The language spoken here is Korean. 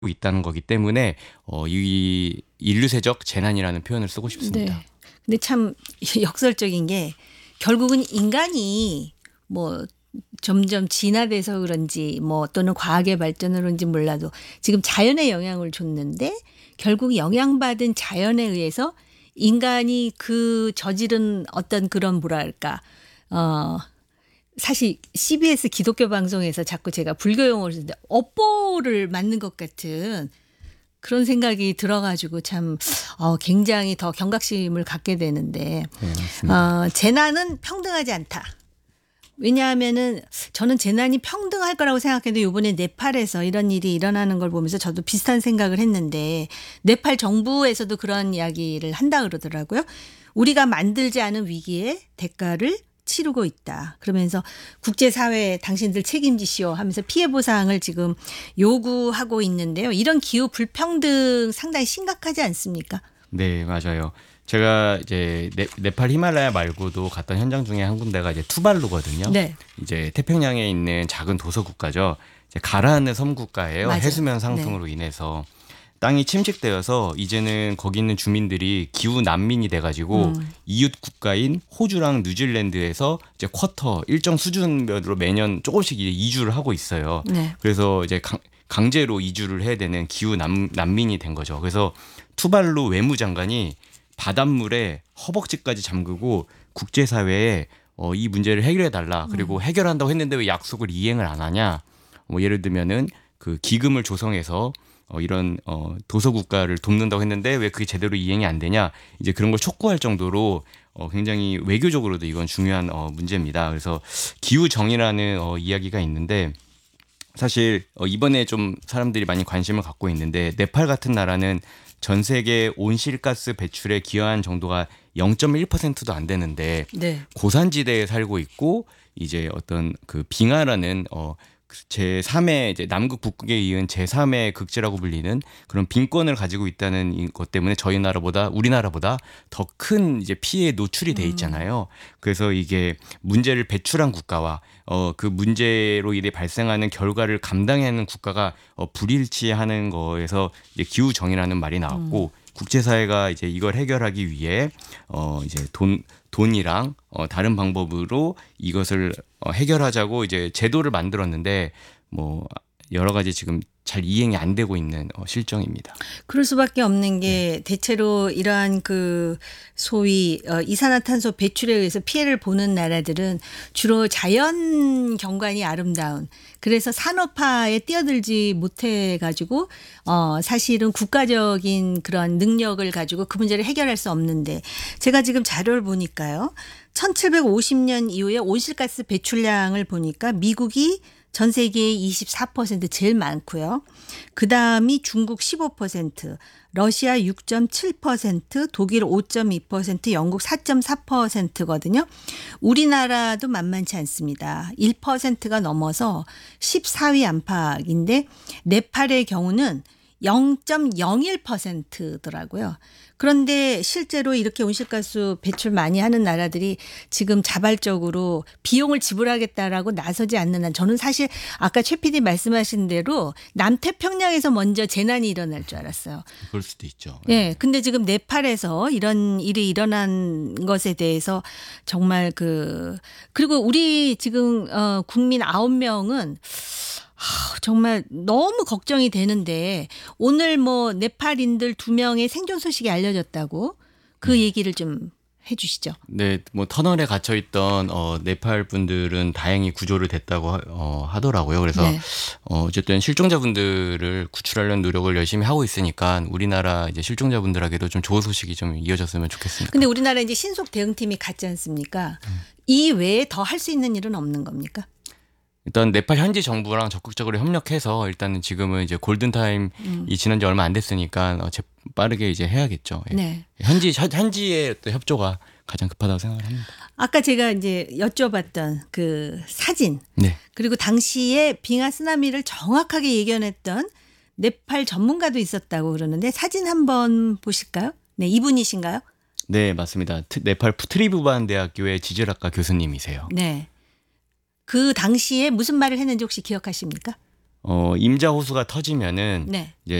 있다는 거기 때문에 이 인류세적 재난이라는 표현을 쓰고 싶습니다. 네. 근데 참 역설적인 게 결국은 인간이 뭐 점점 진화돼서 그런지 뭐 또는 과학의 발전으로 그런지 몰라도 지금 자연에 영향을 줬는데 결국 영향받은 자연에 의해서 인간이 그 저지른 어떤 그런 뭐랄까 사실 CBS 기독교 방송에서 자꾸 제가 불교 용어를 쓰는데 업보를 맞는 것 같은 그런 생각이 들어가지고 참 굉장히 더 경각심을 갖게 되는데 네, 맞습니다. 재난은 평등하지 않다. 왜냐하면은 저는 재난이 평등할 거라고 생각했는데 이번에 네팔에서 이런 일이 일어나는 걸 보면서 저도 비슷한 생각을 했는데 네팔 정부에서도 그런 이야기를 한다 그러더라고요. 우리가 만들지 않은 위기의 대가를 치르고 있다. 그러면서 국제사회에 당신들 책임지시오 하면서 피해 보상을 지금 요구하고 있는데요. 이런 기후 불평등 상당히 심각하지 않습니까? 네, 맞아요. 제가 이제 네팔 히말라야 말고도 갔던 현장 중에 한 군데가 이제 투발루거든요. 네. 이제 태평양에 있는 작은 도서 국가죠. 이제 가라앉는 섬 국가예요. 맞아요. 해수면 상승으로 인해서 땅이 침식되어서 이제는 거기 있는 주민들이 기후 난민이 돼가지고 이웃 국가인 호주랑 뉴질랜드에서 이제 쿼터 일정 수준별로 매년 조금씩 이제 이주를 하고 있어요. 네. 그래서 이제 강제로 이주를 해야 되는 기후 난민이 된 거죠. 그래서 투발루 외무장관이 바닷물에 허벅지까지 잠그고 국제사회에 이 문제를 해결해 달라. 그리고 해결한다고 했는데 왜 약속을 이행을 안 하냐. 뭐 예를 들면은 그 기금을 조성해서 이런 도서 국가를 돕는다고 했는데 왜 그게 제대로 이행이 안 되냐. 이제 그런 걸 촉구할 정도로 굉장히 외교적으로도 이건 중요한 문제입니다. 그래서 기후 정의라는 이야기가 있는데 사실 이번에 좀 사람들이 많이 관심을 갖고 있는데 네팔 같은 나라는 전 세계 온실가스 배출에 기여한 정도가 0.1%도 안 되는데 네. 고산지대에 살고 있고 이제 어떤 그 빙하라는 제3의 이제 남극 북극에 이은 제3의 극지라고 불리는 그런 빈권을 가지고 있다는 것 때문에 우리나라보다 더 큰 이제 피해에 노출이 돼 있잖아요. 그래서 이게 문제를 배출한 국가와 그 문제로 인해 발생하는 결과를 감당해야 하는 국가가 불일치하는 거에서 이제 기후 정의라는 말이 나왔고 국제사회가 이제 이걸 해결하기 위해 이제 돈이랑 다른 방법으로 이것을 해결하자고 이제 제도를 만들었는데 뭐 여러 가지 지금 잘 이행이 안 되고 있는 실정입니다. 그럴 수밖에 없는 게 대체로 이러한 그 소위 이산화탄소 배출에 의해서 피해를 보는 나라들은 주로 자연 경관이 아름다운 그래서 산업화에 뛰어들지 못해 가지고 사실은 국가적인 그런 능력을 가지고 그 문제를 해결할 수 없는데 제가 지금 자료를 보니까요. 1750년 이후에 온실가스 배출량을 보니까 미국이 전 세계의 24% 제일 많고요. 그다음이 중국 15%, 러시아 6.7%, 독일 5.2%, 영국 4.4%거든요. 우리나라도 만만치 않습니다. 1%가 넘어서 14위 안팎인데 네팔의 경우는 0.01%더라고요. 그런데 실제로 이렇게 온실가스 배출 많이 하는 나라들이 지금 자발적으로 비용을 지불하겠다라고 나서지 않는 한 저는 사실 아까 최 PD 말씀하신 대로 남태평양에서 먼저 재난이 일어날 줄 알았어요. 그럴 수도 있죠. 네. 근데 지금 네팔에서 이런 일이 일어난 것에 대해서 정말 그리고 우리 지금 국민 9명은 정말 너무 걱정이 되는데 오늘 뭐 네팔인들 2명의 생존 소식이 알려졌다고 그 얘기를 좀 해 주시죠. 네, 뭐 터널에 갇혀 있던 네팔 분들은 다행히 구조를 됐다고 하더라고요. 그래서 네. 어쨌든 실종자분들을 구출하려는 노력을 열심히 하고 있으니까 우리나라 이제 실종자분들에게도 좀 좋은 소식이 좀 이어졌으면 좋겠습니다. 근데 우리나라 이제 신속 대응팀이 갔지 않습니까? 이 외에 더 할 수 있는 일은 없는 겁니까? 일단 네팔 현지 정부랑 적극적으로 협력해서 일단은 지금은 이제 골든타임이 지난 지 얼마 안 됐으니까 빠르게 이제 해야겠죠. 예. 네. 현지의 어떤 협조가 가장 급하다고 생각을 합니다. 아까 제가 이제 여쭤봤던 그 사진 네. 그리고 당시에 빙하 쓰나미를 정확하게 예견했던 네팔 전문가도 있었다고 그러는데 사진 한번 보실까요? 네, 이분이신가요? 네, 맞습니다. 네팔 푸트리부반 대학교의 지질학과 교수님이세요. 네. 그 당시에 무슨 말을 했는지 혹시 기억하십니까? 임자 호수가 터지면은 네. 이제